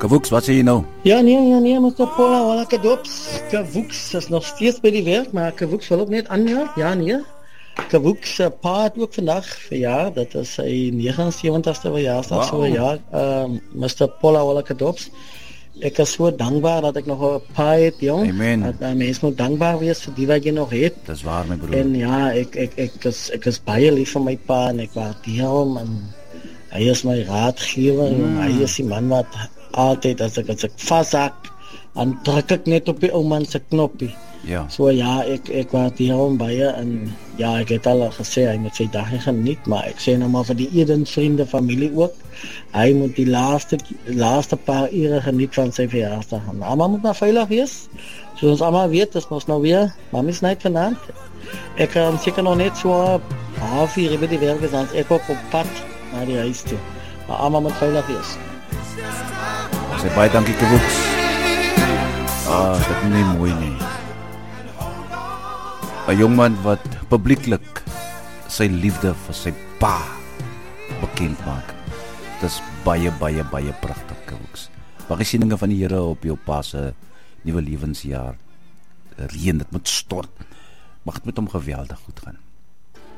Gewoeks, wat sê jy nou? Ja, nee, Mr. Paula, wala Kadops. Gewoeks is nog steeds by die werk, maar Gewoeks wil ook net aanjaar. Ja, nee. Gewoeks pa het ook vandag verjaar, dat is sy 79ste verjaarsdag, so ja, Mr. Paula, wala Kadops. Ek is so dankbaar dat ek nog 'n pa het, jong. Amen. Dat mens moet dankbaar wees vir die wat jy nog het. Dis waar, my broer. En ja, ek is baie lief vir my pa en ek waardeer hom en hy is my raadgewer en hy is die man wat altyd as ek vashak, dan druk ek net op die ou man se knoppie. Ja. So ja, ek waardeer hom baie en ja, ek het al gesê hy moet sy dag geniet, maar ek sê nou maar vir die Eden vriende familie ook, hy moet die laaste paar ure geniet van sy verjaarsdag. En almal moet maar veilig wees. Soos ons almal weet, is ons nou weer Mami's Night vanaand. Ek kan seker nog net so 3:30 by die werk is, dan ek ook op pad na die huis toe. Maar almal moet veilig wees. Sê baie dankie Gewoeks. Dit is nie mooi nie. 'n Jong man wat publieklik sy liefde vir sy pa bekend maak. Dit is baie pragtig, Gewoeks. Mag die seëninge van die Here op jou pa se nuwe lewensjaar reën, dit moet stort. Mag dit met hom geweldig goed gaan.